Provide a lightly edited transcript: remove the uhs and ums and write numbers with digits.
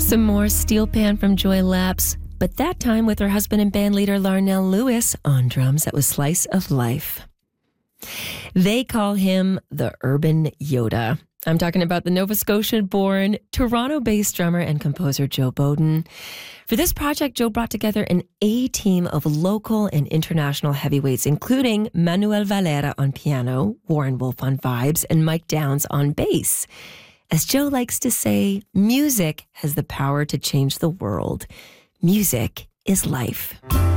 Some more Steel Pan from Joy Lapse, but that time with her husband and bandleader Larnell Lewis on drums. That was Slice of Life. They call him the Urban Yoda. I'm talking about the Nova Scotia-born, Toronto-based drummer and composer Joe Bowden. For this project, Joe brought together an A-team of local and international heavyweights, including Manuel Valera on piano, Warren Wolf on vibes, and Mike Downs on bass. As Joe likes to say, music has the power to change the world. Music is life.